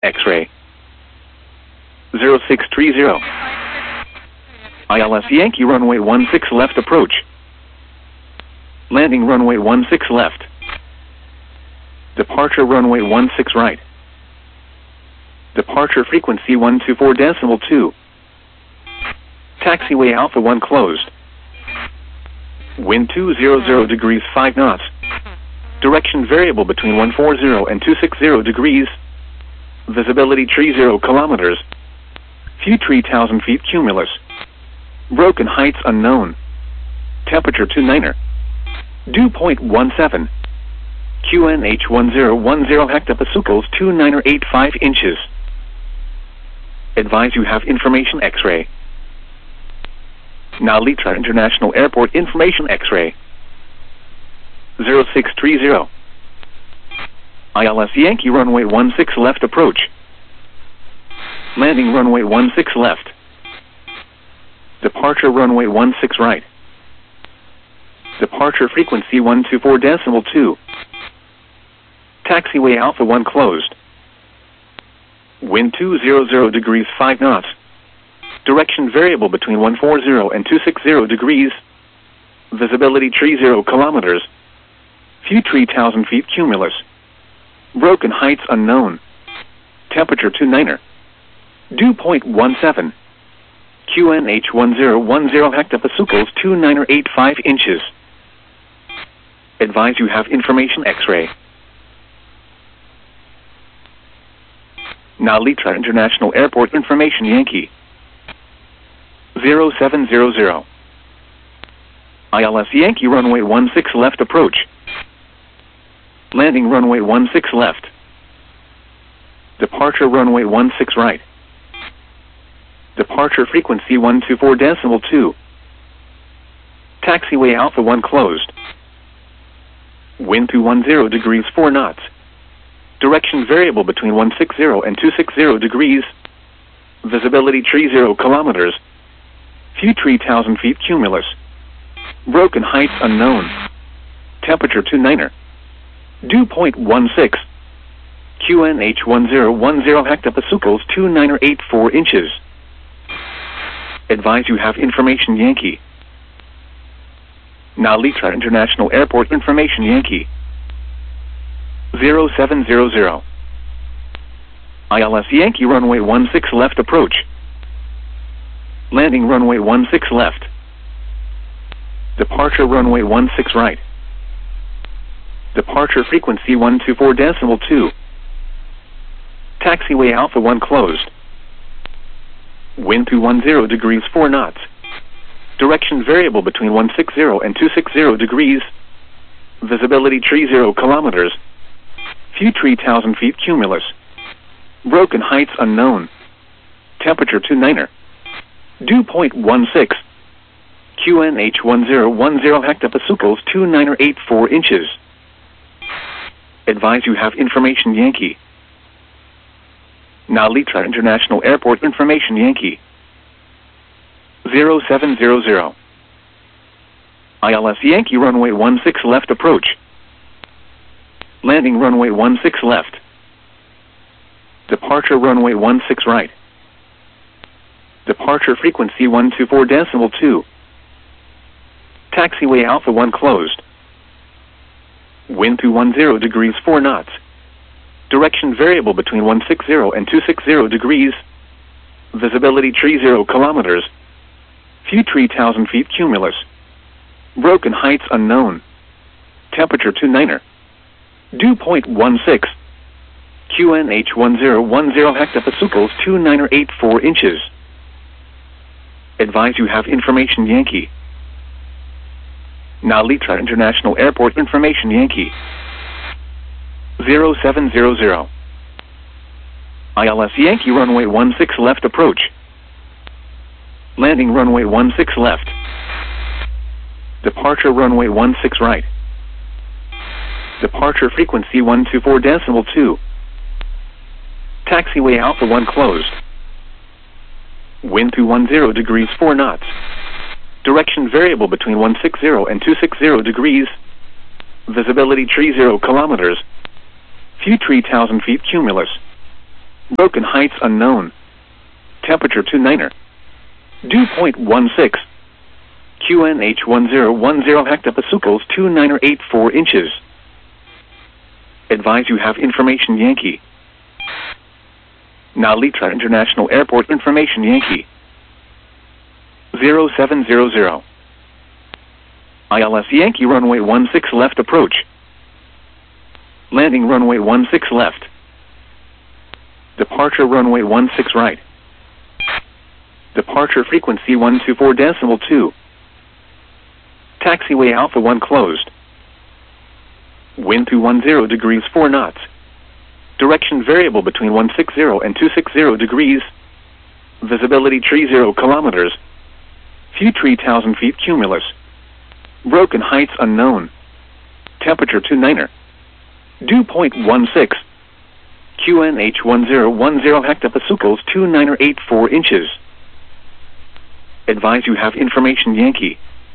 X-ray. 0630. ILS Yankee runway 16 left approach. Landing runway 16 left. Departure runway 16 right. Departure frequency 124.2. Taxiway Alpha 1 closed. Wind 200 degrees 5 knots. Direction variable between 140 and 260 degrees. Visibility 30 kilometers. Few 3,000 feet cumulus. Broken heights unknown. Temperature 29er. Dew point 17. QNH 1010 hectopascals 2985 inches. Advise you have information X-ray. Now Litra International Airport information X-ray. 0630. ILS Yankee runway 16 left approach. Landing runway 16 left. Departure runway 16 right. Departure frequency 124.2. Taxiway Alpha 1 closed. Wind 200 degrees 5 knots. Direction variable between 140 and 260 degrees. Visibility 30 kilometers. Few 3,000 feet cumulus. Broken heights unknown. Temperature 29er. Dew point 17. QNH 1010 hectopascals 2985 inches. Advise you have information X-ray. Now Litra International Airport information Yankee. 0700. ILS Yankee runway 16 left approach. Landing runway 16 left. Departure runway 16 right. Departure frequency 124.2. Taxiway Alpha 1 closed. Wind 210 degrees 4 knots. Direction variable between 160 and 260 degrees. Visibility 30 kilometers. Few 3,000 feet cumulus. Broken heights unknown. Temperature 29er. Dew point 16. QNH 1010 hectopascals 2984 inches. Advise you have information Yankee. Now Litra International Airport information Yankee. 0700. ILS Yankee runway 16 left approach. Landing runway 16 left. Departure runway 16 right. Departure frequency 124.2. Taxiway Alpha 1 closed. Wind 210 degrees 4 knots. Direction variable between 160 and 260 degrees. Visibility 30 kilometers. Few 3,000 feet cumulus. Broken heights unknown. Temperature 29er. Dew point 16. QNH 1010 hectopascals 2984 inches. Advise you have information Yankee. Now Litra International Airport information Yankee. 0700. ILS Yankee runway 16 left approach. Landing runway 16 left. Departure runway 16 right. Departure frequency 124.2. Taxiway Alpha 1 closed. Wind 210 degrees 4 knots. Direction variable between 160 and 260 degrees. Visibility 30 kilometers. Few 3,000 feet cumulus. Broken heights unknown. Temperature 29er. Dew point 16. QNH 1010 hectopascals 2984 inches. Advise you have information Yankee. Now Litra International Airport information Yankee. 0700. ILS Yankee runway 16 left approach. Landing runway 16 left. Departure runway 16 right. Departure frequency 124.2. Taxiway Alpha 1 closed. Wind 210 degrees 4 knots. Direction variable between 160 and 260 degrees. Visibility 30 kilometers. Few 3,000 feet cumulus. Broken heights unknown. Temperature 29er. Dew point 16. QNH 1010 hectopascals 2984 inches. Advise you have information Yankee. Nalitra International Airport information Yankee. 0700. ILS Yankee runway 16 left approach. Landing runway 16 left. Departure runway 16 right. Departure frequency 124.2. Taxiway Alpha 1 closed. Wind 210 degrees 4 knots. Direction variable between 160 and 260 degrees. Visibility 30 kilometers. Few 3,000 feet cumulus. Broken heights unknown. Temperature 29er. Dew point 16. QNH 1010 hectopascals 2984 inches. Advise you have information Yankee.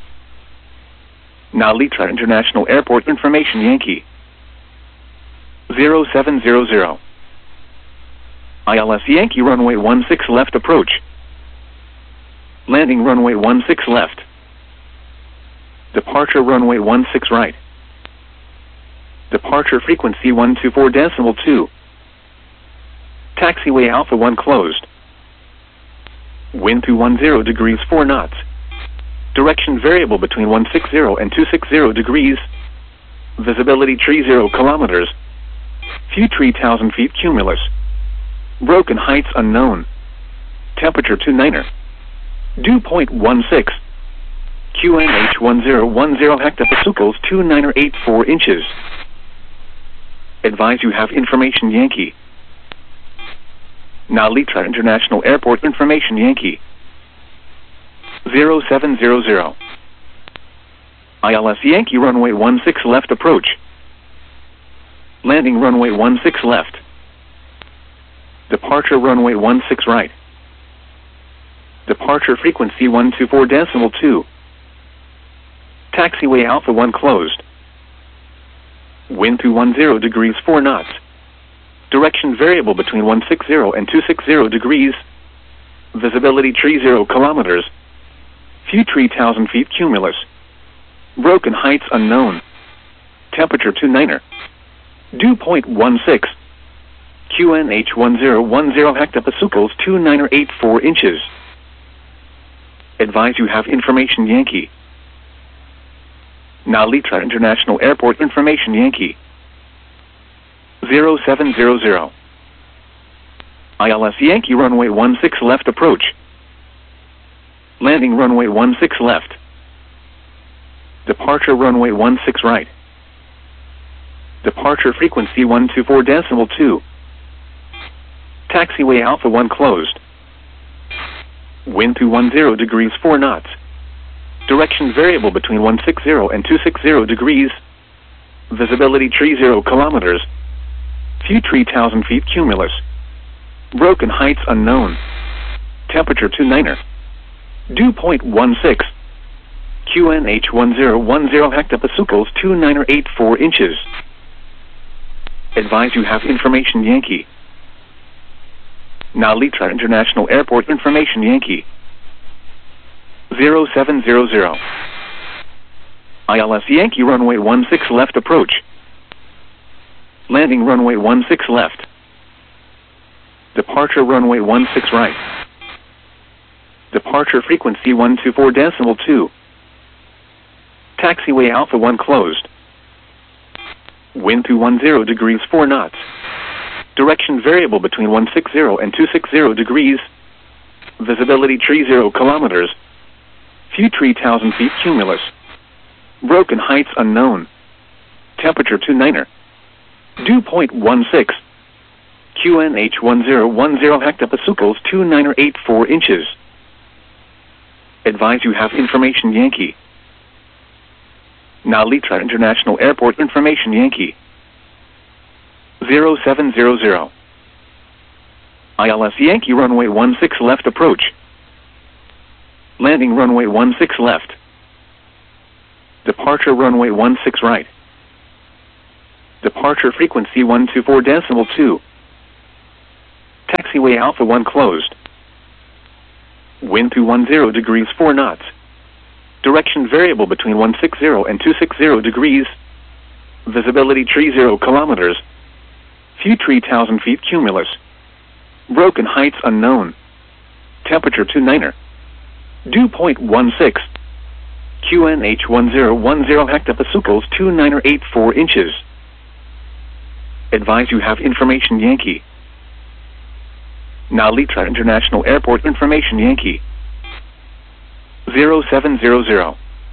Nalitra International Airport information Yankee. 0700. ILS Yankee runway 16 left approach. Landing runway 16 left. Departure runway 16 right. Departure frequency 124.2. Taxiway Alpha 1 closed. Wind 210 degrees 4 knots. Direction variable between 160 and 260 degrees. Visibility 30 kilometers. Few 3,000 feet cumulus. Broken heights unknown. Temperature 29er. Dew point 16. QNH 1010 hectopascals 2984 inches. Advise you have information Yankee. Nalitra International Airport information Yankee. 0700. ILS Yankee runway 16 left approach. Landing runway 16 left. Departure runway 16 right. Departure frequency 124.2. Taxiway Alpha 1 closed. Wind 210 degrees 4 knots. Direction variable between 160 and 260 degrees. Visibility 30 kilometers. Few 3,000 feet cumulus. Broken heights unknown. Temperature 29er. Dew point 16. QNH 1010 hectopascals 2984 inches. Advise you have information Yankee. Nalitra International Airport information Yankee. 0700. ILS Yankee runway 16 left approach. Landing runway 16 left. Departure runway 16 right. Departure frequency 124.2. Taxiway Alpha 1 closed. Wind 210 degrees 4 knots. Direction variable between 160 and 260 degrees. Visibility 30 kilometers. Few 3,000 feet cumulus. Broken heights unknown. Temperature 29er. Dew point 16. QNH 1010 hectopascals 2984 inches. Advise you have information Yankee. Nalitra International Airport information Yankee. 0700. ILS Yankee runway 16 left approach. Landing runway 16 left. Departure runway 16 right. Departure frequency 124.2. Taxiway Alpha 1 closed. Wind 210 degrees 4 knots. Direction variable between 160 and 260 degrees. Visibility 30 kilometers. Few 3,000 feet cumulus. Broken heights unknown. Temperature 29er. Dew point 16. QNH 1010 hectopascals 2984 inches. Advise you have information Yankee. Nalitra International Airport information Yankee. 0700. ILS Yankee runway 16 left approach. Landing runway 16 left. Departure runway 16 right. Departure frequency 124.2. Taxiway Alpha 1 closed. Wind 210 degrees 4 knots. Direction variable between 160 and 260 degrees. Visibility 30 kilometers. Few 3,000 feet cumulus. Broken heights unknown. Temperature 29er. Dew point 16. QNH 1010 hectopascals 2984 inches. Advise you have information Yankee. Now Litra International Airport information Yankee. 0700.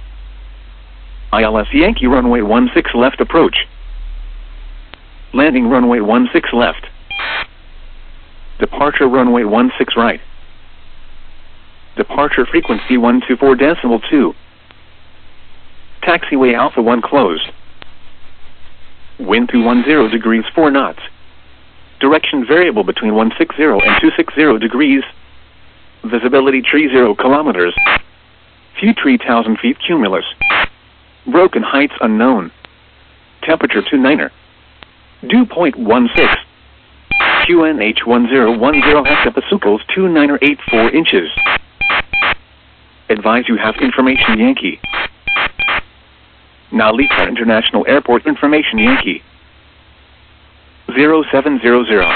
ILS Yankee runway 16 left approach. Landing runway 16 left. Departure runway 16 right. Departure frequency 124.2. Taxiway Alpha 1 closed. Wind 210 degrees 4 knots. Direction variable between 160 and 260 degrees. Visibility 30 kilometers. Few 3,000 feet cumulus. Broken heights unknown. Temperature 29er. Dew point 16. QNH 1010 hectopascals 2984 inches. Advise you have information Yankee. Now Litra International Airport information Yankee. 0700.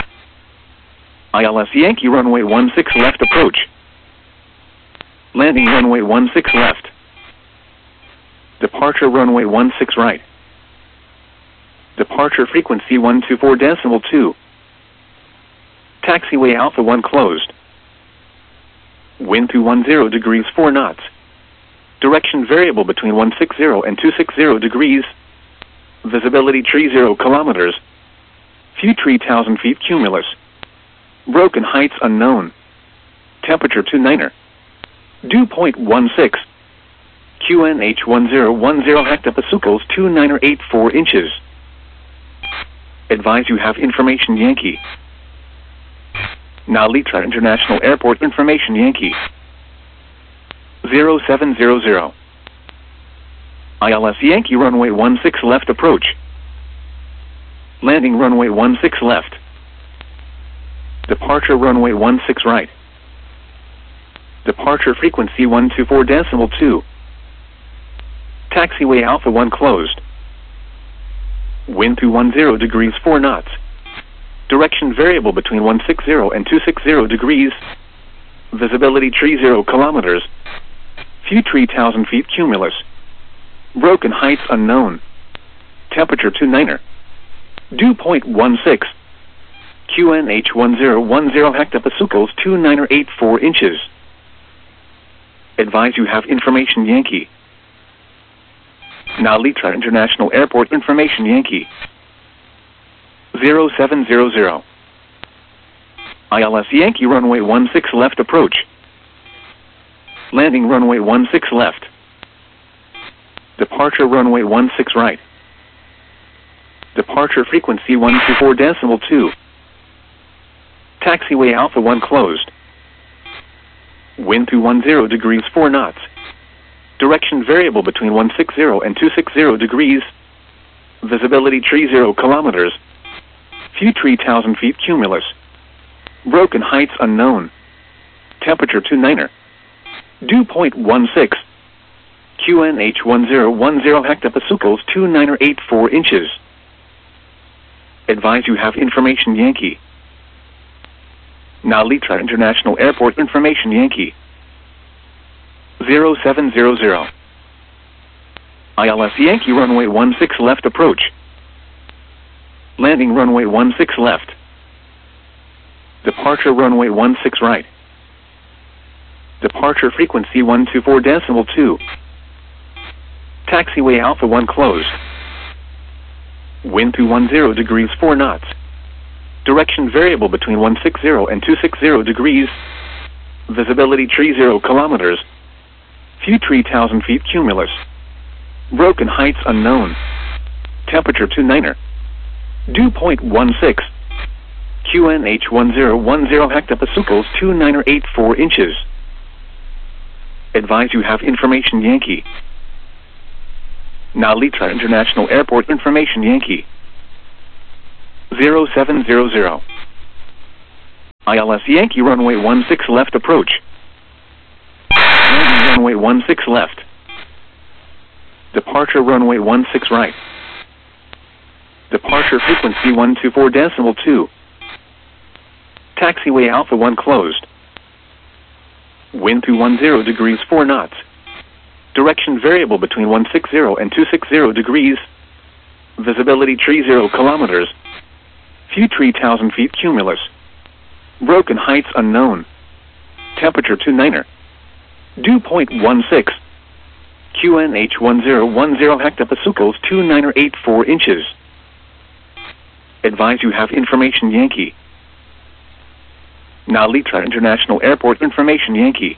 ILS Yankee runway 16 left approach. Landing runway 16 left. Departure runway 16 right. Departure frequency 124.2. Taxiway Alpha 1 closed. Wind 210 degrees 4 knots. Direction variable between 160 and 260 degrees. Visibility 30 kilometers. Few 3,000 feet cumulus. Broken heights unknown. Temperature 29er. Dew point 16. QNH 1010 hectopascals 2984 inches. Advise you have information Yankee. Now Litra International Airport information Yankee. 0700. ILS Yankee runway 16 left approach. Landing runway 16 left. Departure runway 16 right. Departure frequency 124.2. Taxiway Alpha 1 closed. Wind 210 degrees 4 knots. Direction variable between 160 and 260 degrees. Visibility 30 kilometers. Few 3,000 feet cumulus. Broken heights unknown. Temperature 29er. Dew point 16. QNH 1010 hectopascals 2984 inches. Advise you have information Yankee. Now Litra International Airport information Yankee. 0700. ILS Yankee runway 16 left approach. Landing runway 16 left. Departure runway 16 right. Departure frequency 124.2. Taxiway Alpha 1 closed. Wind 210 degrees 4 knots. Direction variable between 160 and 260 degrees. Visibility 30 kilometers. Few 3,000 feet cumulus. Broken heights unknown. Temperature 29er. Dew point 16. QNH 1010 hectopascals 2984 inches. Advise you have information Yankee. Now Litra International Airport information Yankee. 0700. ILS Yankee runway 16 left approach. Landing runway 16 left. Departure runway 16 right. Departure frequency 124.2. Taxiway Alpha 1 closed. Wind 210 degrees 4 knots. Direction variable between 160 and 260 degrees. Visibility 30 kilometers. Few 3,000 feet cumulus. Broken heights unknown. Temperature 29er. Dew point 16. QNH 1010 hectopascals 2984 inches. Advise you have information Yankee. Now Litra International Airport information Yankee. 0700. ILS Yankee runway 16 left approach. Landing runway 16 left. Departure runway 16 right. Departure frequency 124.2. Taxiway Alpha 1 closed. Wind 210 degrees 4 knots. Direction variable between 160 and 260 degrees. Visibility 30 kilometers. Few 3,000 feet cumulus. Broken heights unknown. Temperature 29er. Dew point 16. QNH 1010 hectopascals 2984 inches. Advise you have information Yankee. Now Litra International Airport information Yankee.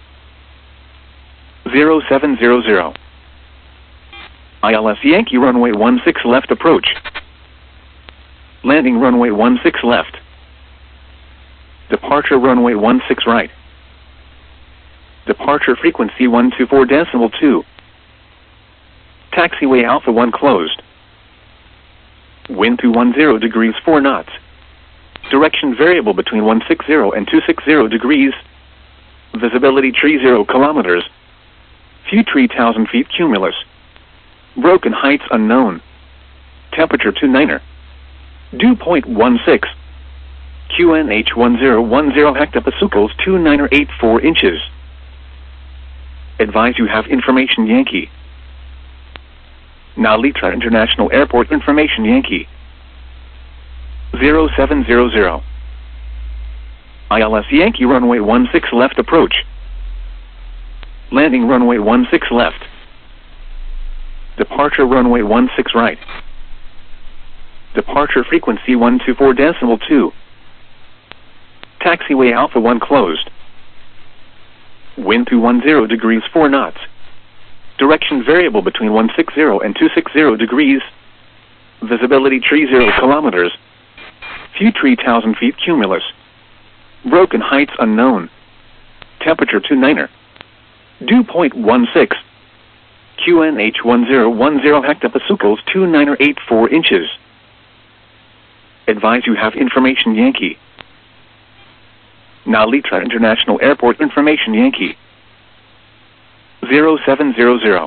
0700. ILS Yankee runway 16 left approach. Landing runway 16 left. Departure runway 16 right. Departure frequency 124.2. Taxiway Alpha 1 closed. Wind 210 degrees 4 knots. Direction variable between 160 and 260 degrees. Visibility 30 kilometers. Few 3,000 feet cumulus. Broken heights unknown. Temperature 29er. Dew point 16. QNH 1010 hectopascals 2984 inches. Advise you have information Yankee. Now Litra International Airport information Yankee. 0700. ILS Yankee runway 16 left approach. Landing runway 16 left. Departure runway 16 right. Departure frequency 124.2. Taxiway Alpha 1 closed. Wind 210 degrees 4 knots. Direction variable between 160 and 260 degrees. Visibility 30 kilometers. Few 3,000 feet cumulus. Broken heights unknown. Temperature 29er. Dew point 16. QNH 1010 hectopascals 2984 inches. Advise you have information Yankee. Now Litra International Airport information Yankee. 0700.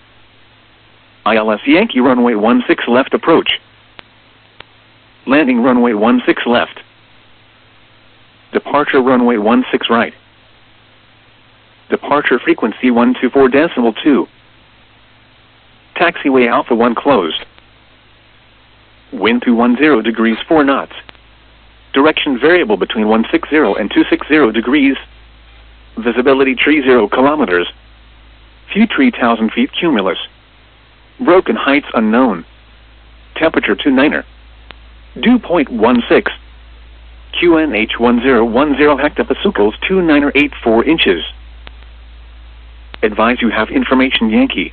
ILS Yankee runway 16 left approach. Landing runway 16 left. Departure runway 16 right. Departure frequency 124.2. Taxiway Alpha 1 closed. Wind 210 degrees 4 knots. Direction variable between 160 and 260 degrees. Visibility 30 kilometers. Few 3,000 feet cumulus. Broken heights unknown. Temperature 29er. Dew point 16. QNH 1010 hectopascals 2984 inches. Advise you have information Yankee.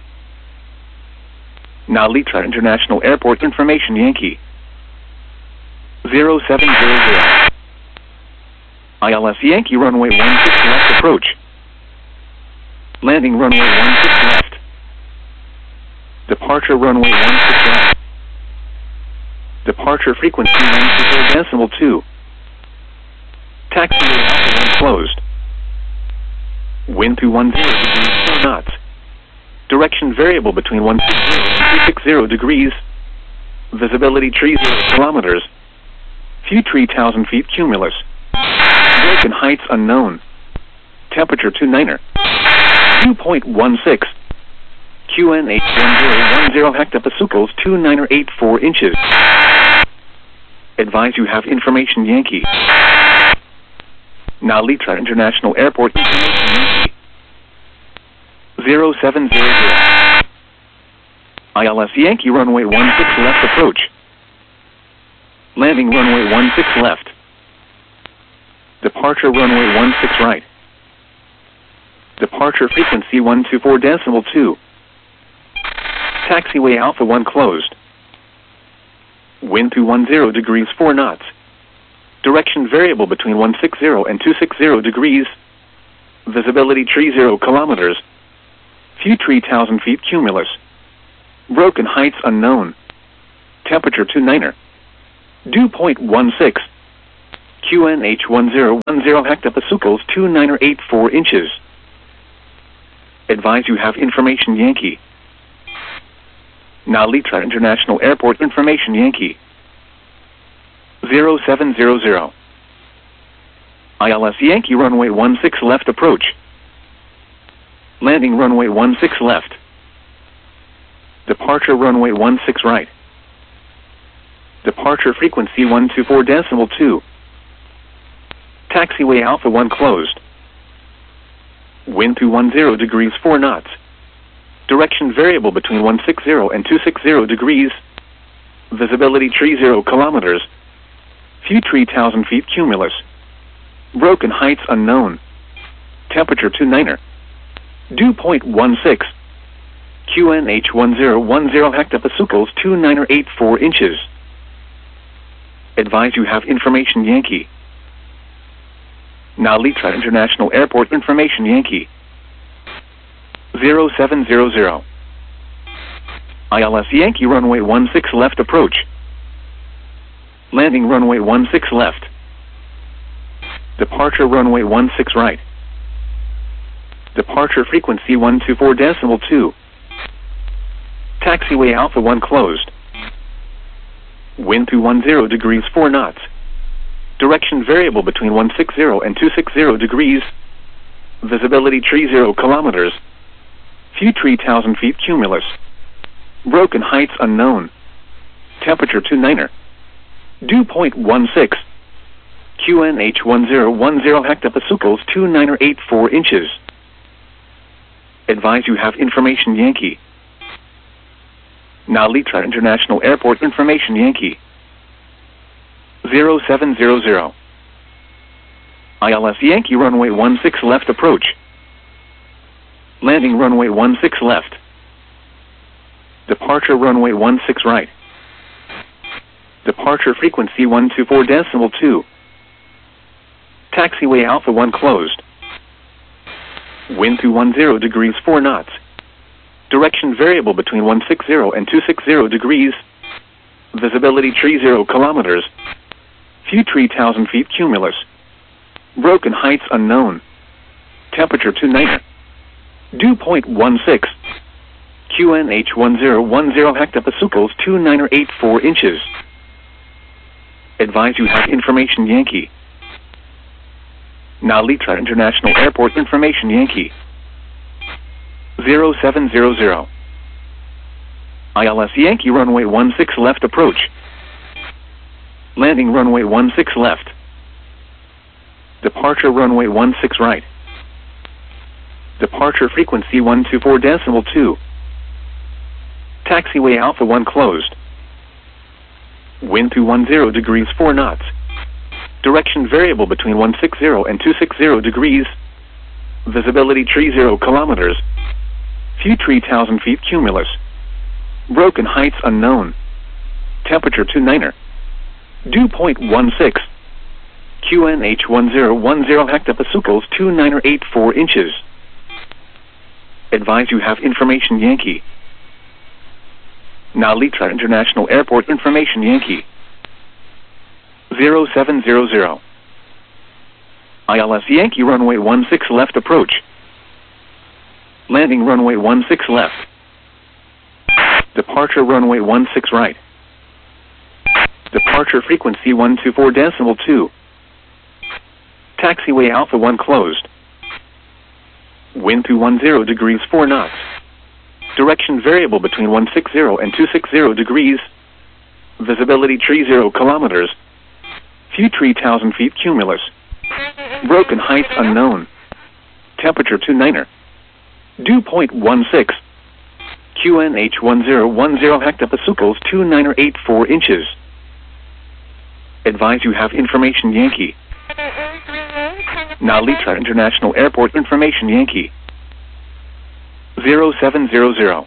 Now Litra International Airport information Yankee. 0700. ILS Yankee runway 16 left approach. Landing runway 16 left. Departure runway 16 right. Departure frequency 124.2. Taxiway Alpha 1 closed. Wind 210 degrees 4 knots. Direction variable between 160 and 260 degrees. Visibility 30 kilometers. Few 3,000 feet cumulus. Broken heights unknown. Temperature 29er. Dew point 16. QNH 1010 hectopascals 2984 inches. Advise you have information Yankee. Now Litra International Airport information Yankee. 0700. ILS Yankee runway 16 left approach. Landing runway 16 left. Departure runway 16 right. Departure frequency 124.2. Taxiway Alpha 1 closed. Wind 210 degrees 4 knots. Direction variable between 160 and 260 degrees. Visibility 30 kilometers. Few 3,000 feet cumulus. Broken heights unknown. Temperature 29er. Dew point 16. QNH 1010 hectopascals 2984 inches. Advise you have information Yankee. Nalitra International Airport information Yankee. 0700. ILS Yankee runway 16 left approach. Landing runway 16 left. Departure runway 16 right. Departure frequency 124.2. Taxiway Alpha 1 closed. Wind 210 degrees 4 knots. Direction variable between 160 and 260 degrees. Visibility 30 kilometers. Few 3,000 feet cumulus. Broken heights unknown. Temperature 29er. Dew point 16. QNH 1010 hectopascals 2984 inches. Advise you have information Yankee. Nalitra International Airport information Yankee. 0700. ILS Yankee runway 16 left approach. Landing runway 16 left. Departure runway 16 right. Departure frequency 124.2. Taxiway Alpha 1 closed. Wind 210 degrees 4 knots. Direction variable between 160 and 260 degrees. Visibility 30 kilometers. Few 3,000 feet cumulus. Broken heights unknown. Temperature 29er. Dew point 16. QNH 1010 hectopascals 2984 inches. Advise you have information Yankee. Nalitra International Airport information Yankee. 0700. ILS Yankee runway 16 left approach. Landing runway 16 left. Departure runway 16 right. Departure frequency 124.2. Taxiway Alpha 1 closed. Wind 210 degrees 4 knots. Direction variable between 160 and 260 degrees. Visibility 30 kilometers. Few 3,000 feet cumulus. Broken heights unknown. Temperature 29er. Dew point 16. QNH 1010 hectopascals 2984 inches. Advise you have information Yankee. Nalitra International Airport information Yankee. 0700. ILS Yankee runway 16 left approach. Landing runway 16 left. Departure runway 16 right. Departure frequency 124.2. Taxiway Alpha 1 closed. Wind 210 degrees 4 knots. Direction variable between 160 and 260 degrees. Visibility 30 kilometers. Few 3,000 feet cumulus. Broken heights unknown. Temperature 29er. Dew point 16. QNH 1010 hectopascals 2984 inches. Advise you have information Yankee. Nalitra International Airport information Yankee. 0700. ILS Yankee runway 16 left approach. Landing runway 16 left. Departure runway 16 right. Departure frequency 124.2. Taxiway Alpha 1 closed. Wind 210 degrees 4 knots. Direction variable between 160 and 260 degrees. Visibility 30 kilometers. Few 3,000 feet cumulus. Broken heights unknown. Temperature 29er. Dew point 16. QNH 1010 hectopascals 2984 inches. Advise you have information Yankee. Nalitra International Airport information Yankee. 0700.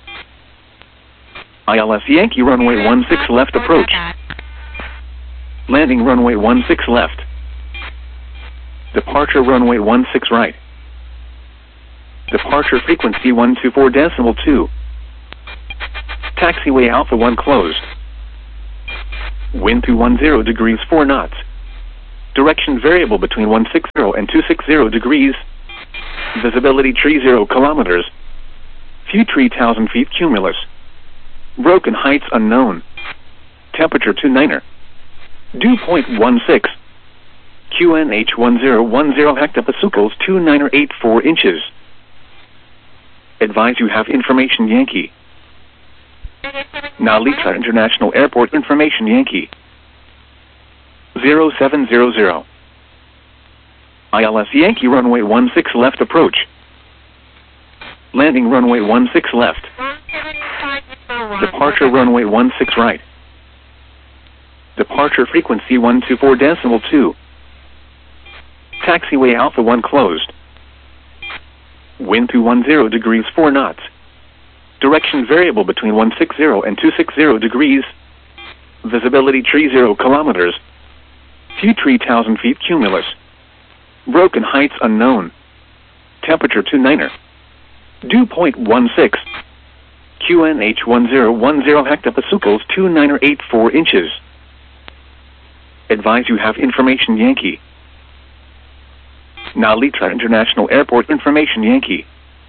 ILS Yankee runway 16 left approach. Landing runway 16 left. Departure runway 16 right. Departure frequency 124.2. Taxiway Alpha 1 closed. Wind 210 degrees 4 knots. Direction variable between 160 and 260 degrees. Visibility tree 0 kilometers. View tree 1,000 feet cumulus. Broken heights unknown. Temperature 29er. Dew point 16. QNH 1010 hectopascals 2984 inches. Advise you have information Yankee. Nalita International Airport information Yankee. 0700. ILS Yankee runway 16 left approach. Landing runway 16 left. Departure runway 16 right. Departure frequency 124.2. Taxiway Alpha 1 closed. Wind 210 degrees 4 knots. Direction variable between 160 and 260 degrees. Visibility tree 0 kilometers. View tree 1,000 feet cumulus. Broken heights unknown. Temperature 29er. Dew point 16. QNH 1010 hectopascals 2984 inches. Advise you have information Yankee. Nalita International Airport information Yankee.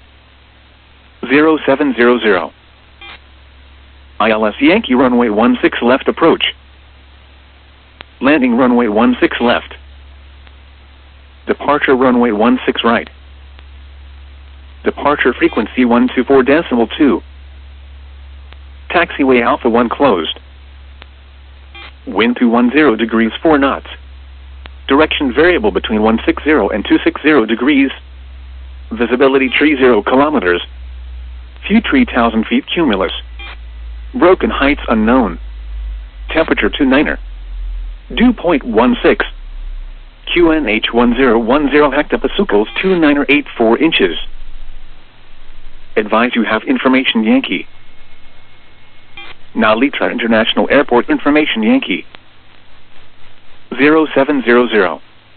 0700. ILS Yankee runway 16 left approach. Landing runway 16 left. Departure runway 16 right. Departure frequency 124.2. Taxiway Alpha 1 closed. Wind 210 degrees 4 knots. Direction variable between 160 and 260 degrees. Visibility tree 0 kilometers. View tree 1,000 feet cumulus. Broken heights unknown. Temperature 29er. Dew point 16. QNH 1010 hectopascals 2984 inches. Advise you have information Yankee. Nalita International Airport information Yankee. 0700.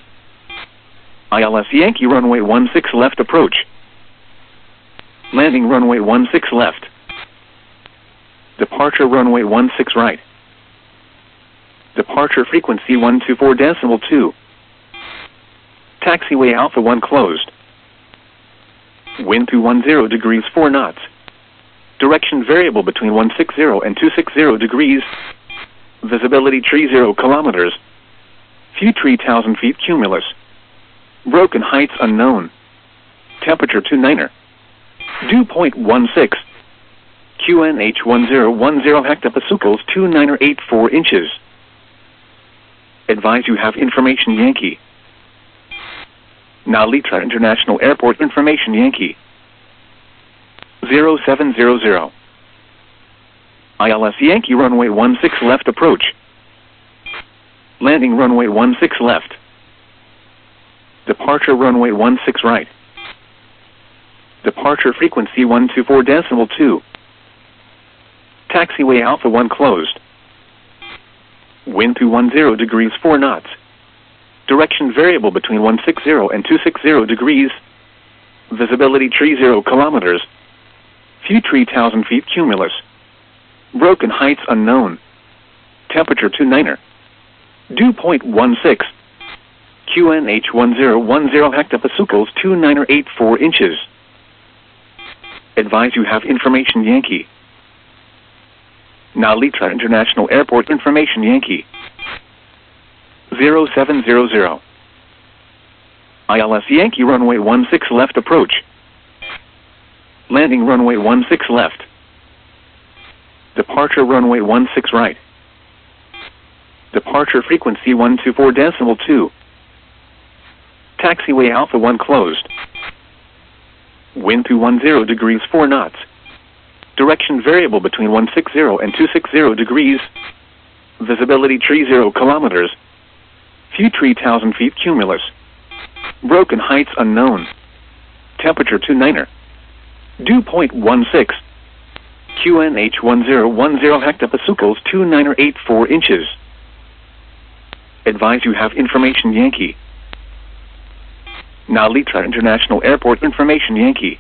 ILS Yankee runway 16 left approach. Landing runway 16 left. Departure runway 16 right. Departure frequency 124.2. Taxiway Alpha 1 closed. Wind 210 degrees 4 knots. Direction variable between 160 and 260 degrees. Visibility tree 0 kilometers. View tree 1,000 feet cumulus. Broken heights unknown. Temperature 29er. Dew point 16. QNH 1010 hectopascals 2984 inches. Advise you have information Yankee. Nalita International Airport information Yankee. 0700. ILS Yankee runway 16 left approach. Landing runway 16 left. Departure runway 16 right. Departure frequency 124.2. Taxiway Alpha 1 closed. Wind 210 degrees 4 knots. Direction variable between 160 and 260 degrees. Visibility tree 0 kilometers. View tree 1,000 feet cumulus. Broken heights unknown. Temperature 29er. Dew point 16. QNH 1010 hectopascals 2984 inches. Advise you have information Yankee. Nalita International Airport information Yankee. 0700. ILS Yankee runway 16 left approach. Landing runway 16 left. Departure runway 16 right. Departure frequency 124.2. Taxiway Alpha 1 closed. Wind 210 degrees 4 knots. Direction variable between 160 and 260 degrees. Visibility tree 0 kilometers. View tree 1,000 feet cumulus. Broken heights unknown. Temperature 29er. Dew point 16. QNH 1010 hectopascals 2984 inches. Advise you have information Yankee. Nalita International Airport information Yankee.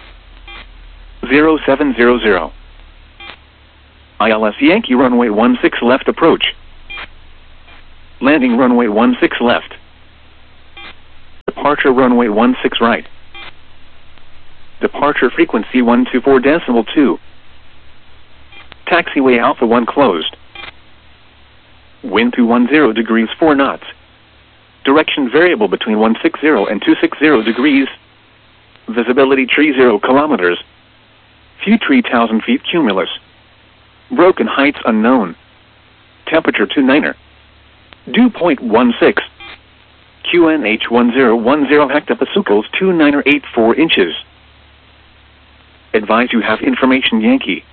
0700. ILS Yankee runway 16 left approach. Landing runway 16 left. Departure runway 16 right. Departure frequency 124.2. Taxiway Alpha 1 closed. Wind 210 degrees 4 knots. Direction variable between 160 and 260 degrees. Visibility 30 kilometers. Few 3,000 feet cumulus. Broken heights unknown. Temperature 29er. Dew point 16. QNH 1010 hectopascals 2984 inches. Advise you have information Yankee.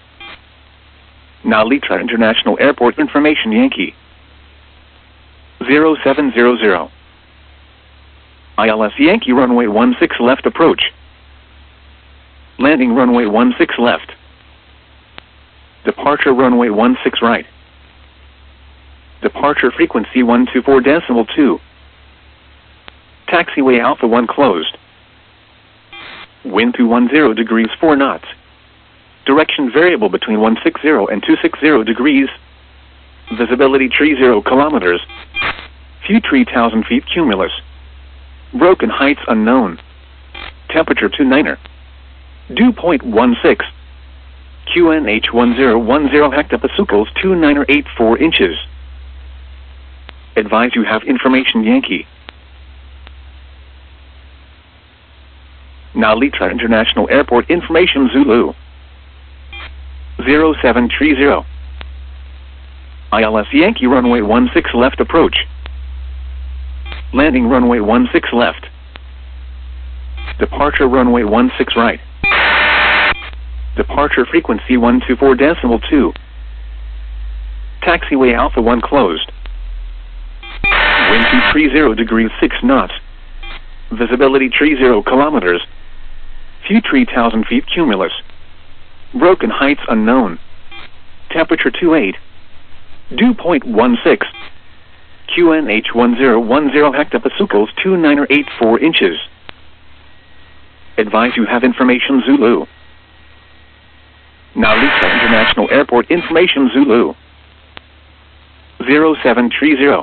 Nalitra International Airport information Yankee. 0700. ILS Yankee runway 16 left approach. Landing runway 16 left. Departure runway 16 right. Departure frequency 124.2. Taxiway Alpha 1 closed. Wind 210 degrees 4 knots. Direction variable between 160 and 260 degrees. Visibility 30 kilometers. Few 3,000 feet cumulus. Broken heights unknown. Temperature 29er. Dew point 16. QNH 1010 hectopascals 2984 inches. Advise you have information Yankee. Nalitra International Airport information Zulu. 0730. ILS Yankee runway 16 left approach. Landing runway 16 left. Departure runway 16 right. Departure frequency 124.2. Taxiway Alpha 1 closed. Wind 230 degrees 6 knots. Visibility 30 kilometers. Few 3,000 feet cumulus. Broken heights unknown. Temperature 28. Dew point 16. QNH 1010 hectopascals 2984 inches. Advise you have information Zulu. Nalitra International Airport information Zulu. 0730.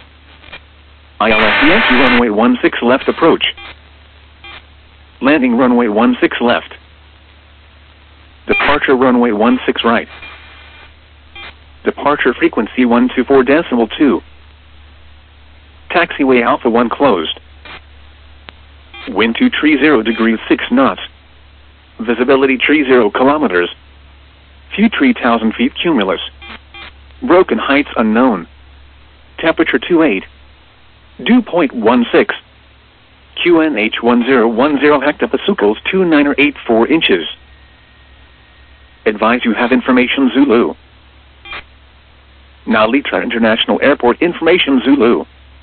ILS Yankee runway 16 left approach. Landing runway 16 left. Departure runway 16 right. Departure frequency 124.2. Taxiway Alpha 1 closed. Wind 230 degrees 6 knots. Visibility 30 kilometers. Few 3,000 feet cumulus. Broken heights unknown. Temperature 28. Dew point 16. QNH 1010 hectopascals 2984 inches. Advise you have information Zulu. Nalitra International Airport information Zulu.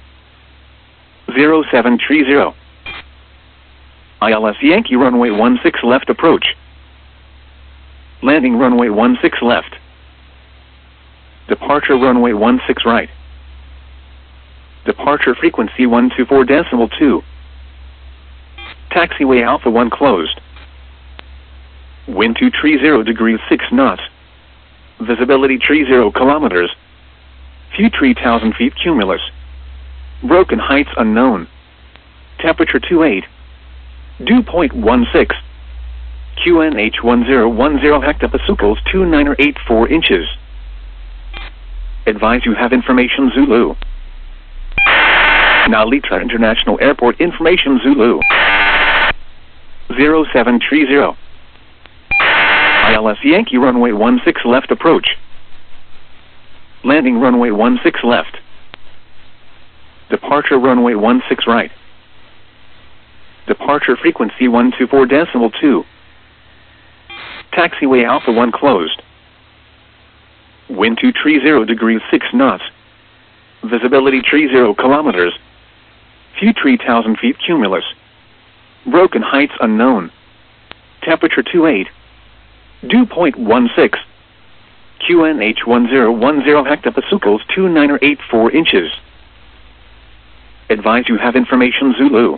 0730. ILS Yankee runway 16 left approach. Landing runway 16 left. Departure runway 16 right. Departure frequency 124.2. Taxiway Alpha 1 closed. Wind 230 degrees 6 knots. Visibility 30 kilometers. Few 3,000 feet cumulus. Broken heights unknown. Temperature 28. Dew point 16. QNH 1010 hectopascals 2984 inches. Advise you have information Zulu. Nalitra International Airport information Zulu. 0730. ILS Yankee runway 16 left approach. Landing runway 16 left. Departure runway 16 right. Departure frequency 124.2. Taxiway Alpha 1 closed. Wind 230 degrees 6 knots. Visibility 30 kilometers. Few 3,000 feet cumulus. Broken heights unknown. Temperature 28. Dew point 16. QNH 1010 hectopascals 2984 inches. Advise you have information Zulu.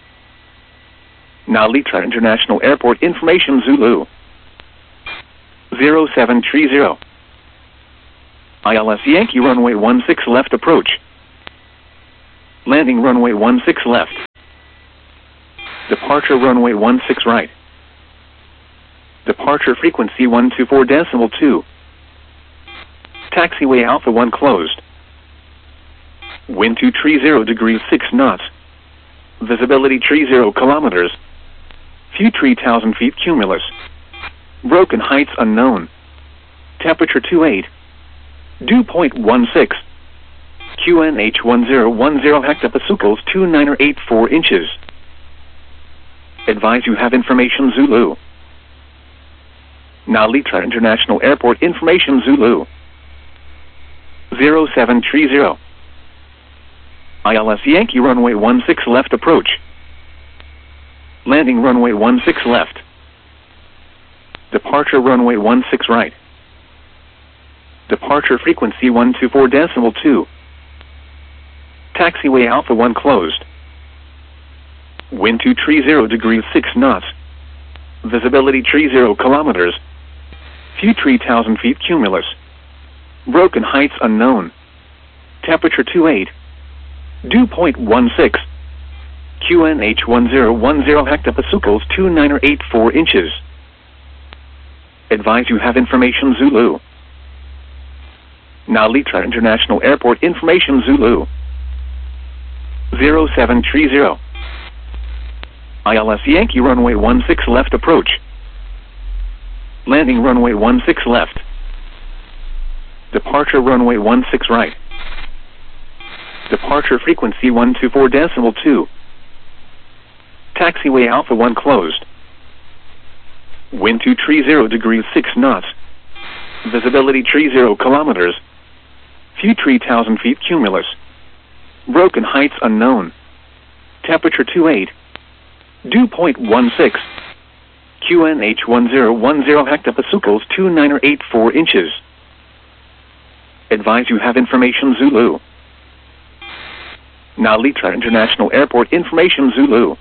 Nalitra International Airport information Zulu. 0730. ILS Yankee runway 16 left approach. Landing runway 16 left. Departure runway 16 right. Departure frequency 124.2. Taxiway Alpha 1 closed. Wind 230 degrees 6 knots. Visibility 30 kilometers. Few 3,000 feet cumulus. Broken heights unknown. Temperature 28. Dew point 16. QNH 1010 hectopascals 2984 inches. Advise you have information Zulu. Now Litra International Airport information Zulu. 0730. ILS Yankee runway 16 left approach. Landing runway 16 left. Departure runway 16 right. Departure frequency 124.2. Taxiway Alpha 1 closed. Wind 230 degrees 6 knots. Visibility 30 kilometers. Few 3,000 feet cumulus. Broken heights unknown. Temperature 28. Dew point 16. QNH 1010 hectopascals 2984 inches. Advise you have information Zulu. Now Litra International Airport information Zulu. 0730. ILS Yankee runway 16 left approach. Landing runway 16 left. Departure runway 16 right. Departure frequency 124.2. Taxiway Alpha 1 closed. Wind 230 degrees 6 knots. Visibility 30 kilometers. Few 3,000 feet cumulus. Broken heights unknown. Temperature 28. Dew point 16. QNH 1010 hectopascals 2984 inches. Advise you have information Zulu. Now Litra International Airport information Zulu.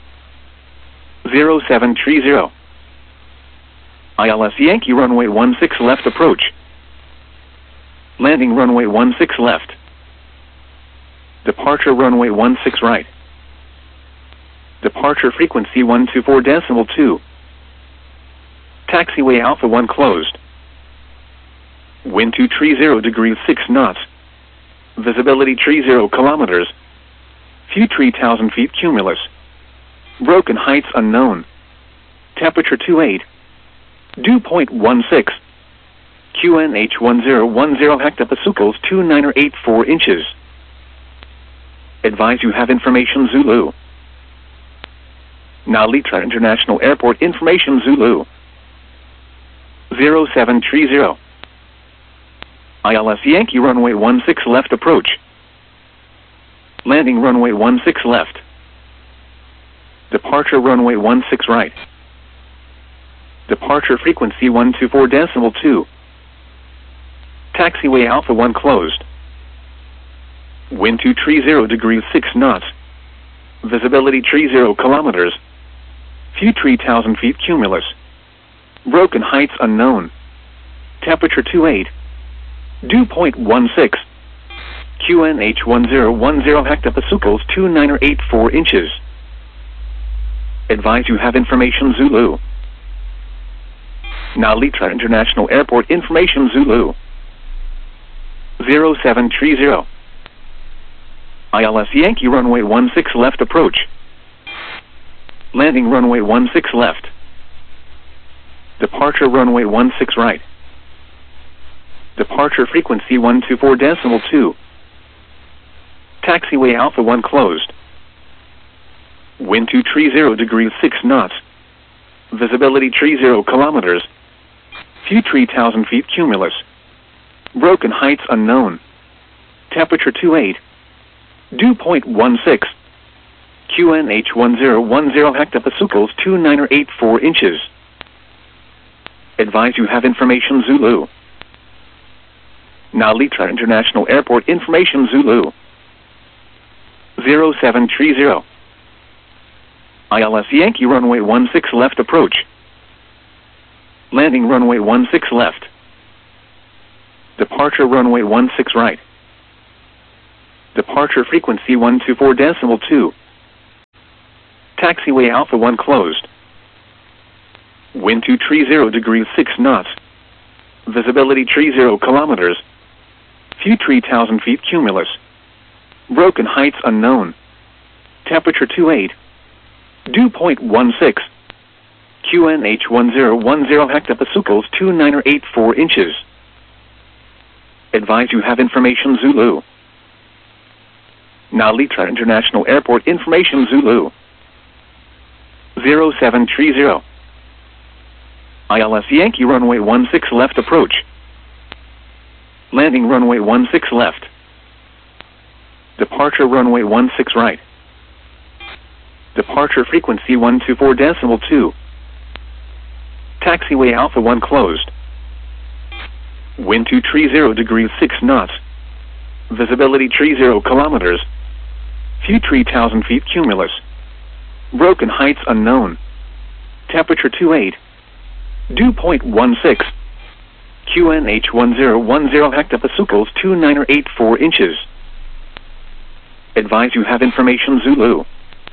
0730. ILS Yankee runway 16 left approach. Landing runway 16 left. Departure runway 16 right. Departure frequency 124.2. Taxiway Alpha 1 closed. Wind 230 degrees 6 knots. Visibility 30 kilometers. Few 3,000 feet cumulus. Broken heights unknown. Temperature 28. Dew point 16. QNH 1010 hectopascals 2984 inches. Advise you have information Zulu. Now Litra International Airport information Zulu. 0730. ILS Yankee runway 16 left approach. Landing runway 16 left. Departure runway 16 right. Departure frequency 124.2. Taxiway Alpha 1 closed. Wind 230 degrees 6 knots. Visibility 30 kilometers. Few 3,000 feet cumulus. Broken heights unknown. Temperature 28. Dew point 16. QNH 1010 hectopascals 2984 inches. Advise you have information Zulu. Now Litra International Airport information Zulu. 0730. ILS Yankee runway 16 left approach. Landing runway 16 left. Departure runway 16 right. Departure frequency 124.2. Taxiway Alpha 1 closed. Wind 230 degrees 6 knots. Visibility 30 kilometers. Few 3,000 feet cumulus. Broken heights unknown. Temperature 28. Dew point 16. QNH 1010 hectopascals 2984 inches. Advise you have information Zulu. Now Litra International Airport information Zulu. 0730. ILS Yankee runway 16 left approach. Landing runway 16 left. Departure runway 16 right. Departure frequency 124.2. Taxiway Alpha 1 closed. Wind 230 degrees 6 knots. Visibility 30 kilometers. Few 3,000 feet cumulus. Broken heights unknown. Temperature 28. Dew point 16. QNH 1010 hectopascals 2984 inches. Advise you have information Zulu. Nalitra International Airport information Zulu. 0730. ILS Yankee runway 16 left approach. Landing runway 16 left. Departure runway 16 right. Departure frequency 124.2. Taxiway Alpha 1 closed. Wind 230 degrees 6 knots. Visibility 30 kilometers. Few 3,000 feet cumulus. Broken heights unknown. Temperature 28. Dew point 16. QNH 1010 hectopascals 2984 inches. Advise you have information Zulu.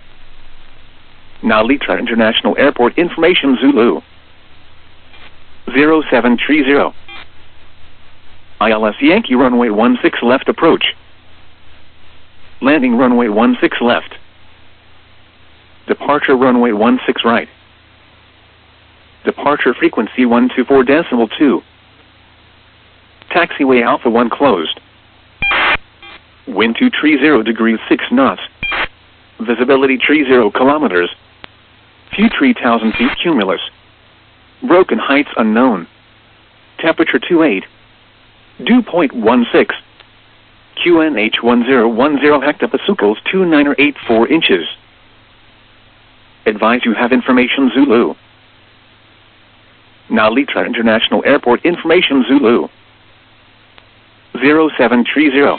Nalitra International Airport information Zulu. 0730. ILS Yankee runway 16 left approach. Landing runway 16 left. Departure runway 16 right. Departure frequency 124.2. Taxiway Alpha 1 closed. Wind 230 degrees 6 knots. Visibility 30 kilometers. Few 3,000 feet cumulus. Broken heights unknown. Temperature 28. Dew point 16. QNH 1010 hectopascals 2984 inches. Advise you have information Zulu. Nalitra International Airport information Zulu. 0730.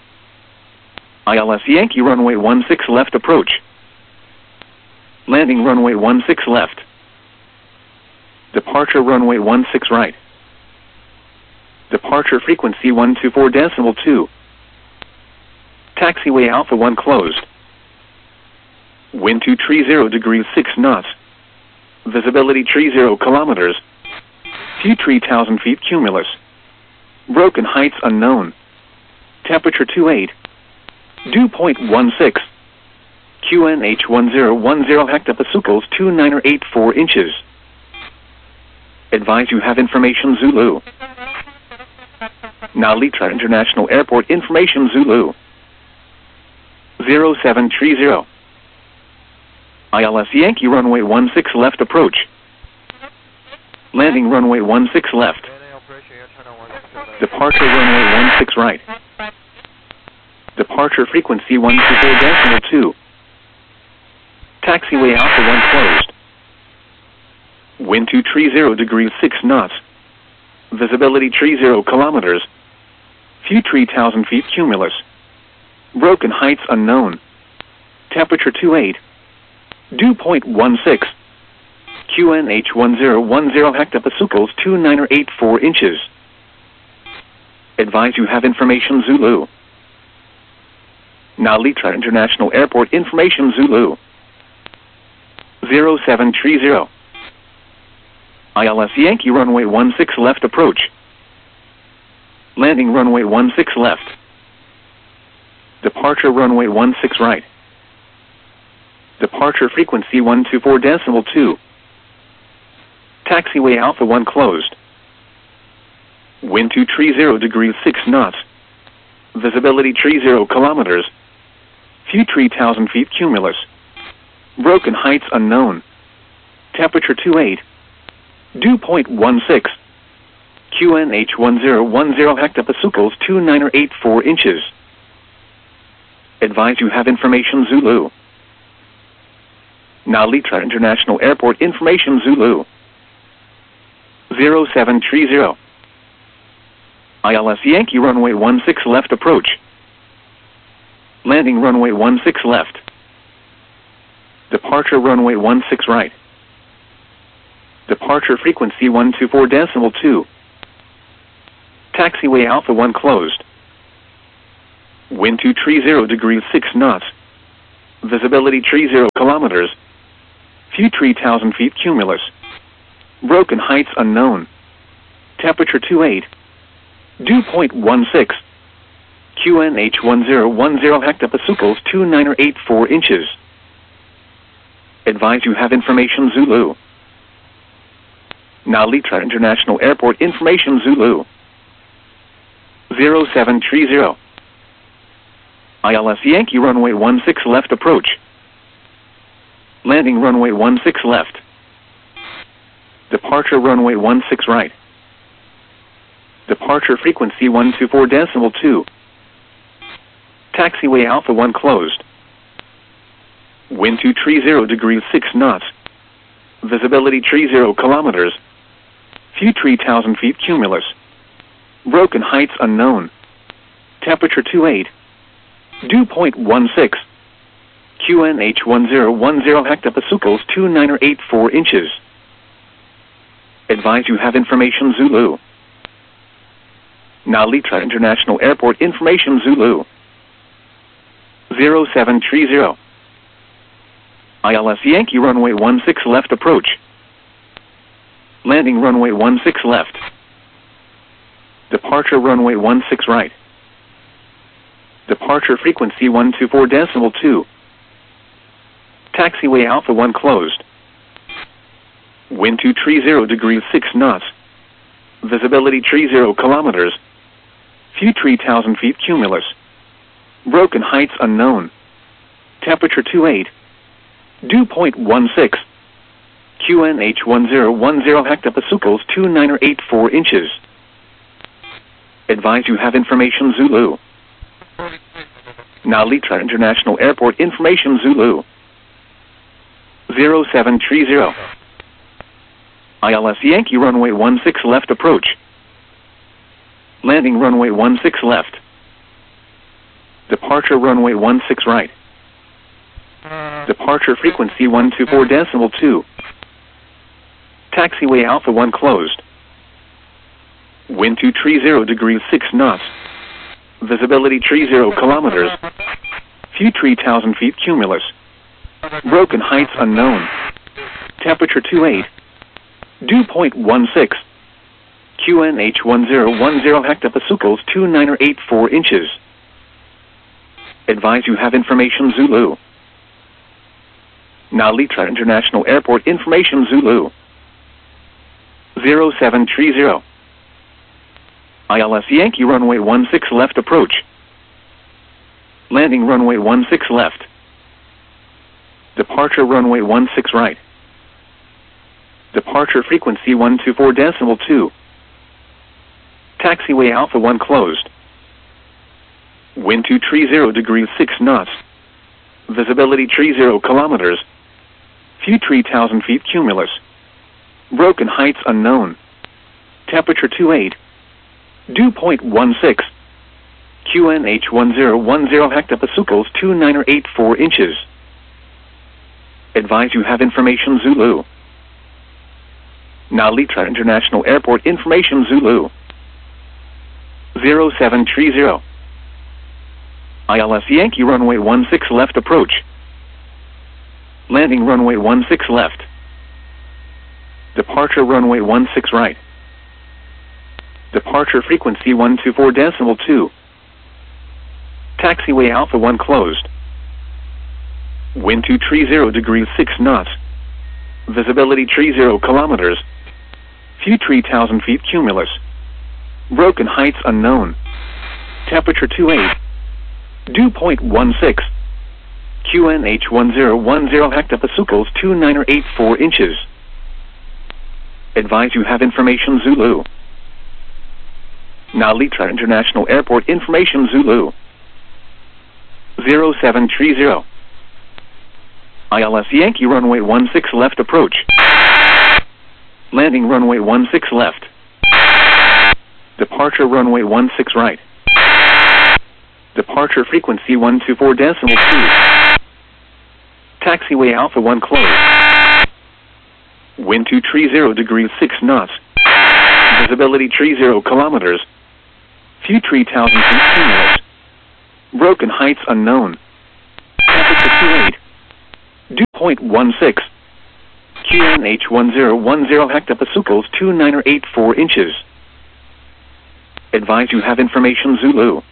ILS Yankee runway 16 left approach. Landing runway 16 left. Departure runway 16 right. Departure frequency 124.2. Taxiway Alpha 1 closed. Wind 230 degrees 6 knots. Visibility 30 kilometers. Few 3,000 feet cumulus. Broken heights unknown. Temperature 28. Dew point 16. QNH 1010 hectopascals 2984 inches. Advise you have information Zulu. Nalitra International Airport information Zulu. 0730. ILS Yankee runway 16 left approach. Landing runway 16 left. Departure runway 16 right. Departure frequency 124.2. Taxiway Alpha 1 closed. Wind 230 degrees 6 knots. Visibility 30 kilometers. Few 3,000 feet cumulus. Broken heights unknown. Temperature 28. Dew point 16. QNH 1010 hectopascals 2984 inches. Advise you have information Zulu. Nalitra International Airport information Zulu. 0730. ILS Yankee runway 16 left approach. Landing runway 16 left. Departure runway 16 right. Departure frequency 124.2. Taxiway Alpha 1 closed. Wind 230 degrees 6 knots. Visibility 30 kilometers. Few 3,000 feet cumulus. Broken heights unknown. Temperature 28. Dew point 16. QNH 1010 hectopascals 2984 inches. Advise you have information Zulu. Nalitra International Airport information Zulu. 0730. ILS Yankee runway 16 left approach. Landing runway 16 left. Departure runway 16 right. Departure frequency 124.2. Taxiway Alpha 1 closed. Wind 230 degrees 6 knots. Visibility 30 kilometers. View 3,000 feet cumulus. Broken heights unknown. Temperature 28. Dew point 16. QNH 1010 hectopascals 2984 inches. Advise you have information Zulu. Now Litra International Airport information Zulu. 0730. ILS Yankee runway 16 left approach. Landing runway 16 left. Departure runway 16 right. Departure frequency 124.2. Taxiway Alpha 1 closed. Wind 230 degrees 6 knots. Visibility 30 kilometers. View 3,000 feet cumulus. Broken heights unknown. Temperature 28. Dew point 16. QNH 1010 hectopascals 2984 inches. Advise you have information Zulu. Now Litra International Airport information Zulu. 0730. ILS Yankee runway 16 left approach. Landing runway 16 left. Departure runway 16 right. Departure frequency 124.2. Taxiway Alpha 1 closed. Wind 230 degrees 6 knots. Visibility 30 kilometers. View 3,000 feet cumulus. Broken heights unknown. Temperature 28. Dew point 16. QNH 1010 hectopascals 2984 inches. Advise you have information Zulu. Now Litra International Airport information Zulu. 0730. ILS Yankee runway 16 left approach. Landing runway 16 left. Departure runway 16 right. Departure frequency 124.2. Taxiway Alpha 1 closed. Wind 230 degrees 6 knots. Visibility 30 kilometers. View 3,000 feet cumulus. Broken heights unknown. Temperature 28. Dew point 16. QNH 1010 hectopascals 2984 inches. Advise you have information Zulu. Now Litra International Airport information Zulu. 0730. ILS Yankee runway 16 left approach. Landing runway 16 left. Departure runway 16 right. Departure frequency 124.2. Taxiway Alpha 1 closed. Wind 230 degrees 6 knots. Visibility 30 kilometers. View 3,000 feet cumulus. Broken heights unknown. Temperature 28. Dew point 16. QNH 1010 hectopascals 2984 inches. Advise you have information Zulu. Now Litra International Airport information Zulu. 0730. ILS Yankee runway 16 left approach. Landing runway 16 left. Departure runway 16 right. Departure frequency 124.2. Taxiway Alpha 1 closed. Wind 230 degrees 6 knots. Visibility 30 kilometers. View 3,000 feet cumulus. Broken heights unknown. Temperature 28. Dew point 16. QNH 1010 hectopascals 2984 inches. Advise you have information Zulu. Now Litra International Airport information Zulu. 0730. ILS Yankee runway 16 left approach. Landing runway 16 left. Departure runway 16 right. Departure frequency 124.2. Taxiway Alpha 1 closed. Wind 230 degrees 6 knots. Visibility 30 kilometers. Few 3,000 feet cumulus. Broken heights unknown. Temperature 28. Dew point 16. QNH 1010 hectopascals 2984 inches. Advise you have information Zulu.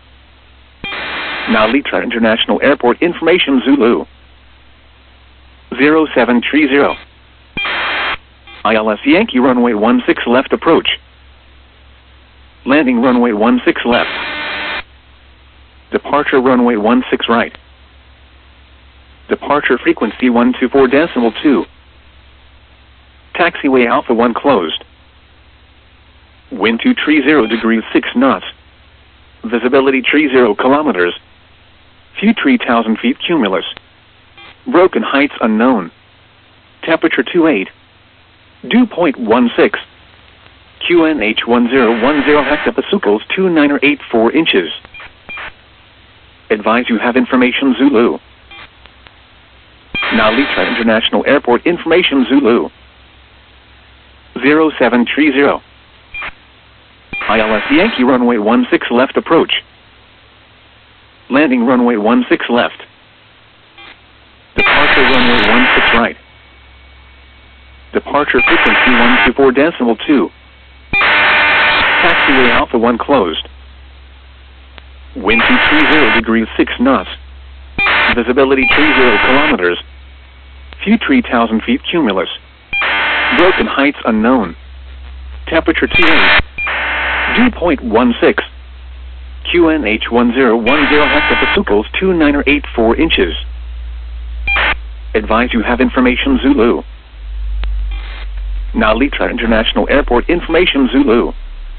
Now Litra International Airport information Zulu. 0730. ILS Yankee runway 16 left approach. Landing runway 16 left. Departure runway 16 right. Departure frequency 124.2. Taxiway Alpha 1 closed. Wind 230 degrees 6 knots. Visibility 30 kilometers. Few 3,000 feet cumulus. Broken heights unknown. Temperature 28. Dew point 16. QNH 1010 hectopascals 2984 inches. Advise you have information Zulu. Now Litra International Airport information Zulu. 0730. ILS Yankee runway 16 left approach. Landing runway 16 left. Departure runway 16 right. Departure frequency 124.2. Taxiway Alpha 1 closed. Wind 230 degrees 6 knots. Visibility 30 kilometers. Few 3,000 feet cumulus. Broken heights unknown. Temperature 28. Dew point 16. QNH 1010 hectopascals 2984 inches. Advise you have information Zulu. Now Litra International Airport information Zulu.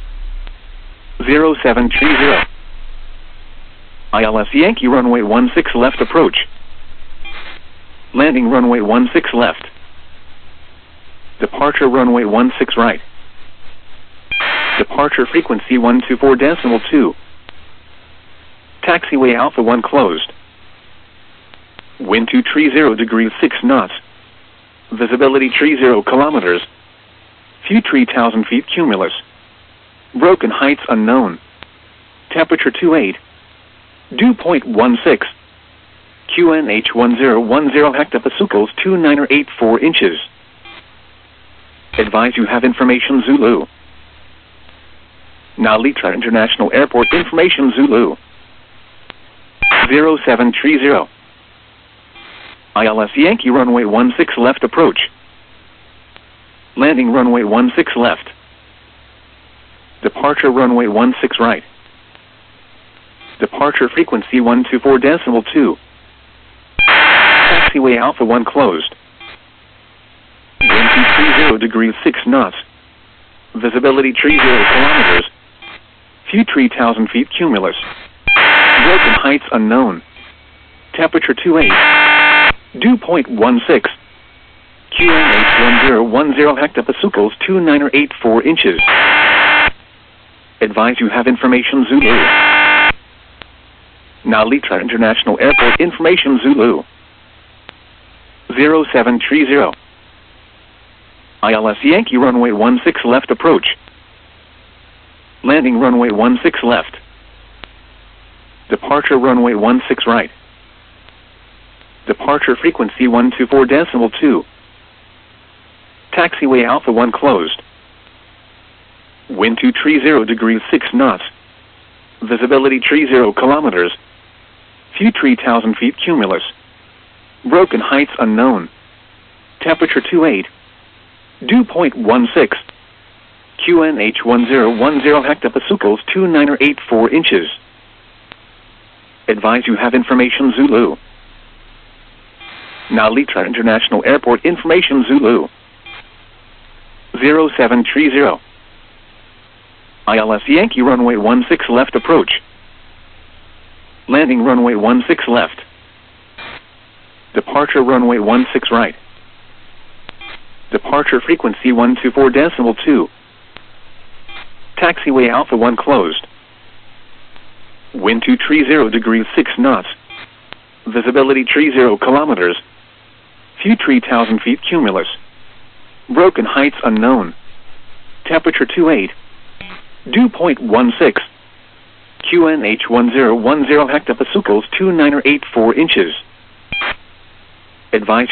0730. ILS Yankee runway 16 left approach. Landing runway 16 left. Departure runway 16 right. Departure frequency 124.2. Taxiway Alpha 1 closed. Wind 230 degrees 6 knots. Visibility 30 kilometers. Few 3,000 feet cumulus. Broken heights unknown. Temperature 28. Dew point 16. QNH 1010 hectopascals 2984 inches. Advise you have information Zulu. Now Litra International Airport information Zulu. 0730. ILS Yankee runway 16 left approach. Landing runway 16 left. Departure runway 16 right. Departure frequency 124.2. Taxiway Alpha 1 closed. Wind 230 degrees 6 knots. Visibility 30 kilometers. Few 3,000 feet cumulus. Broken heights unknown. Temperature 28. Dew point 16. QNH 1010 hectopascals 2984 inches. Advise you have information Zulu. Now Litra International Airport information Zulu. 0730. ILS Yankee runway 16 left approach. Landing runway 16 left. Departure runway 16 right. Departure frequency 124.2. Taxiway Alpha 1 closed. Wind 230 degrees 6 knots. Visibility 30 kilometers. Few 3,000 feet cumulus. Broken heights unknown. Temperature 28. Dew point 16. QNH 1010 hectopascals 2984 inches. Advise you have information Zulu. Now Litra International Airport information Zulu. 0730. ILS Yankee runway 16 left approach. Landing runway 16 left. Departure runway 16 right. Departure frequency 124.2. Taxiway Alpha 1 closed. Wind 230 degrees 6 knots. Visibility 30 kilometers. Few 3,000 feet cumulus. Broken heights unknown. Temperature 28. Dew point 16. QNH 1010 hectopascals 2984 inches. Advise